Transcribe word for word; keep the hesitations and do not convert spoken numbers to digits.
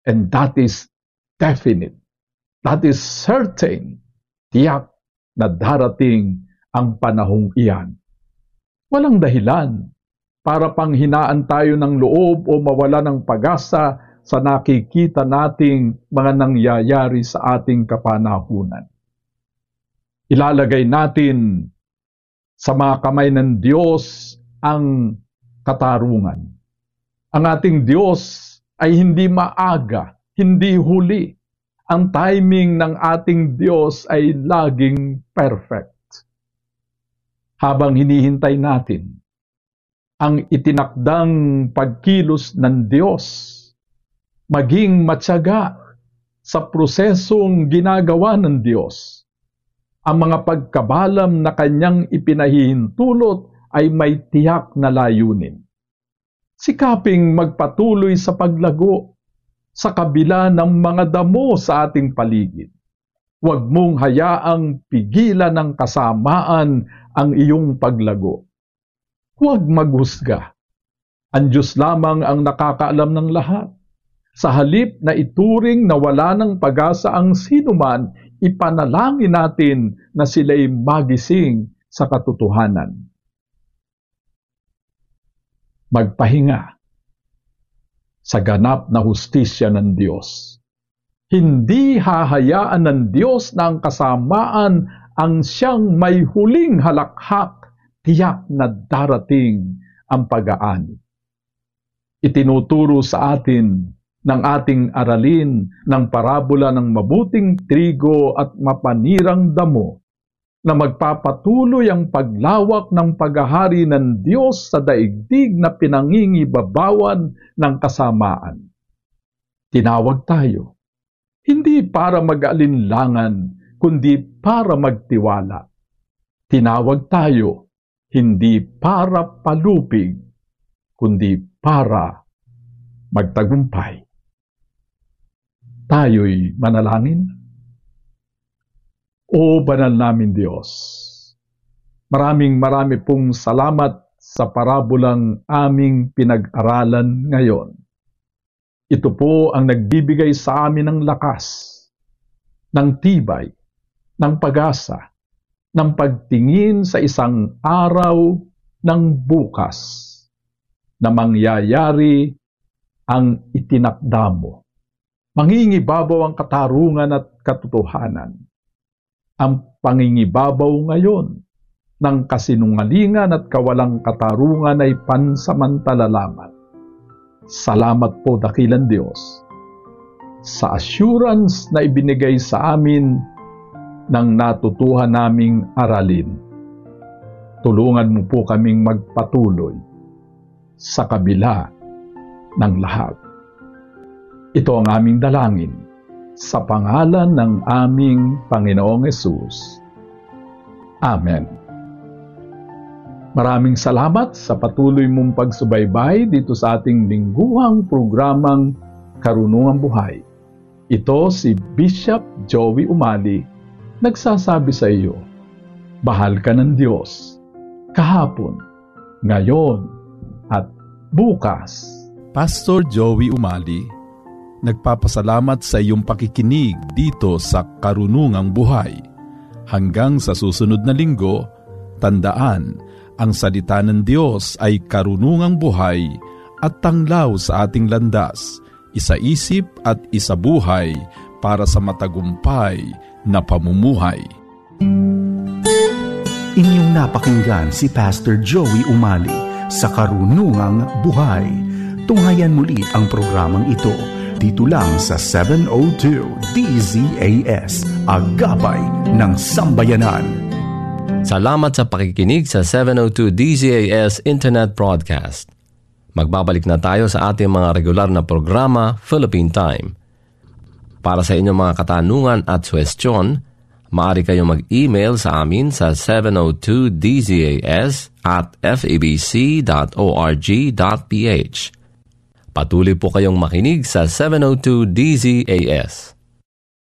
And that is definite. That is certain. Tiyak na darating ang panahong iyan. Walang dahilan para panghinaan tayo ng loob o mawala ng pag-asa sa nakikita nating mga nangyayari sa ating kapanahunan. Ilalagay natin sa mga kamay ng Diyos ang katarungan. Ang ating Diyos ay hindi maaga, hindi huli. Ang timing ng ating Diyos ay laging perfect. Habang hinihintay natin ang itinakdang pagkilos ng Diyos, maging matyaga sa prosesong ginagawa ng Diyos, ang mga pagkabalam na kanyang ipinahihintulot ay may tiyak na layunin. Sikaping magpatuloy sa paglago sa kabila ng mga damo sa ating paligid. Huwag mong hayaang pigilan ng kasamaan ang iyong paglago. Huwag maghusga. Ang Diyos lamang ang nakakaalam ng lahat. Sa halip na ituring na wala ng pag-asa ang sinuman, ipanalangin natin na sila'y magising sa katotohanan. Magpahinga sa ganap na hustisya ng Diyos. Hindi hahayaan ng Diyos na ang kasamaan ang siyang may huling halakhak, tiyak na darating ang pag-aani. Itinuturo sa atin ng ating aralin ng parabola ng mabuting trigo at mapanirang damo na magpapatuloy ang paglawak ng paghahari ng Diyos sa daigdig na pinangingibabawan ng kasamaan. Tinawag tayo, hindi para mag-alinlangan, kundi para magtiwala. Tinawag tayo, hindi para palupig, kundi para magtagumpay. Tayo'y manalangin. O banal namin Diyos, maraming marami pong salamat sa parabolang aming pinag-aralan ngayon. Ito po ang nagbibigay sa amin ng lakas, ng tibay, ng pag-asa, ng pagtingin sa isang araw ng bukas na mangyayari ang itinakda mo. Mangingibabaw ang katarungan at katotohanan. Ang pangingibabaw ngayon ng kasinungalingan at kawalang katarungan ay pansamantala lamang. Salamat po, dakilang Diyos, sa assurance na ibinigay sa amin ng natutuhan naming aralin. Tulungan mo po kaming magpatuloy sa kabila ng lahat. Ito ang aming dalangin. Sa pangalan ng aming Panginoong Hesus. Amen. Maraming salamat sa patuloy mong pagsubaybay dito sa ating lingguhang programang Karunungang Buhay. Ito si Bishop Joey Umali, nagsasabi sa iyo, bahal ka ng Diyos, kahapon, ngayon, at bukas. Pastor Joey Umali, nagpapasalamat sa iyong pakikinig dito sa Karunungang Buhay. Hanggang sa susunod na linggo, tandaan, ang salita ng Diyos ay karunungang buhay at tanglaw sa ating landas, isa-isip at isabuhay para sa matagumpay na pamumuhay. Inyong napakinggan si Pastor Joey Umali sa Karunungang Buhay. Tunghayan muli ang programang ito dito lang sa seven oh two D Z A S, Agapay ng Sambayanan. Salamat sa pakikinig sa seven oh two D Z A S Internet Broadcast. Magbabalik na tayo sa ating mga regular na programa, Philippine Time. Para sa inyong mga katanungan at suwestyon, maaari kayong mag-email sa amin sa seven oh two D Z A S at f a b c dot org dot p h. Patuloy po kayong makinig sa seven oh two D Z A S.